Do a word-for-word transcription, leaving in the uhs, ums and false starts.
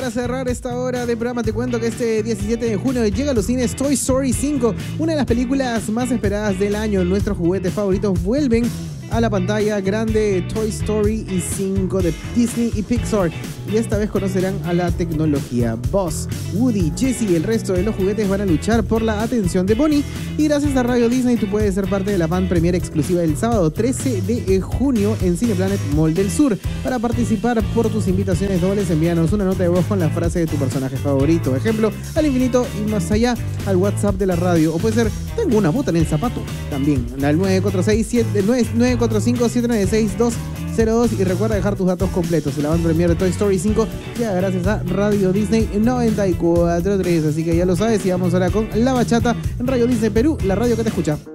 para cerrar esta hora de programa te cuento que este diecisiete de junio llega a los cines Toy Story cinco, una de las películas más esperadas del año. Nuestros juguetes favoritos vuelven a la pantalla grande. Toy Story cinco de Disney y Pixar, y esta vez conocerán a la tecnología. Buzz, Woody, Jessie y el resto de los juguetes van a luchar por la atención de Bonnie, y gracias a Radio Disney tú puedes ser parte de la fan premiere exclusiva el sábado trece de junio en Cineplanet Mall del Sur. Para participar por tus invitaciones dobles, envíanos una nota de voz con la frase de tu personaje favorito. Ejemplo, al infinito y más allá, al WhatsApp de la radio, o puede ser tengo una bota en el zapato, también al nueve cuatro seis siete nueve cuatro cinco siete nueve seis dos cero dos, y recuerda dejar tus datos completos. La banda premiere de Toy Story cinco llega gracias a Radio Disney noventa y cuatro punto tres, así que ya lo sabes. Y vamos ahora con La Bachata en Radio Disney Perú, la radio que te escucha.